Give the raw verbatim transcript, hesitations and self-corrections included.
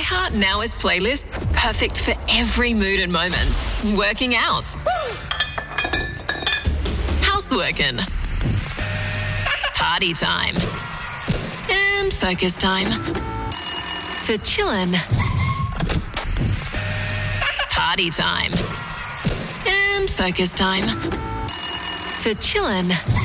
iHeart now has playlists perfect for every mood and moment. Working out. Houseworking. Party time. And focus time. For chillin'. Party time. And focus time. For chillin'.